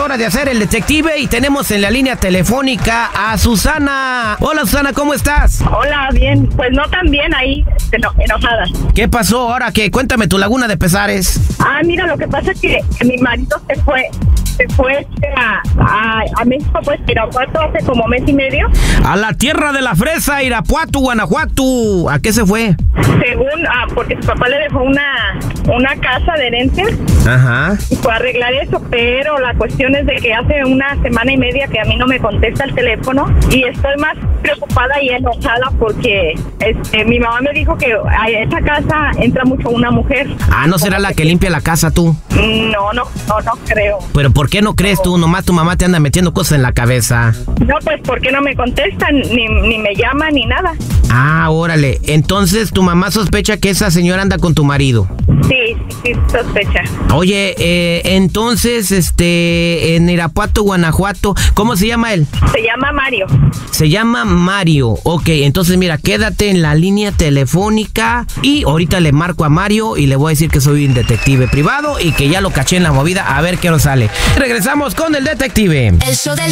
hora de hacer el detective y tenemos en la línea telefónica a Susana. Hola, Susana, ¿cómo estás? Hola, bien. Pues no tan bien ahí, enojada. ¿Qué pasó ahora? ¿Qué? Cuéntame tu laguna de pesares. Mira, lo que pasa es que mi marido se fue a México, pues, Irapuato, hace como mes y medio. A la tierra de la fresa, Irapuato, Guanajuato. ¿A qué se fue? Según, porque su papá le dejó una casa de herencia. Ajá. Y fue a arreglar eso, pero la cuestión es de que hace una semana y media que a mí no me contesta el teléfono y estoy más preocupada y enojada porque mi mamá me dijo que a esa casa entra mucho una mujer. ¿No será la que limpia la casa tú? No creo. ¿Pero por qué no crees tú? Nomás tu mamá te anda metiendo cosas en la cabeza. No, pues porque no me contestan, ni me llaman, ni nada. Órale. Entonces tu mamá sospecha que esa señora anda con tu marido. Sí, sospecha. Oye, entonces, en Irapuato, Guanajuato, ¿cómo se llama él? Se llama Mario. Se llama Mario. Ok, entonces mira, quédate en la línea telefónica y ahorita le marco a Mario y le voy a decir que soy un detective privado y que ya lo caché en la movida, a ver qué nos sale. Regresamos con el detective.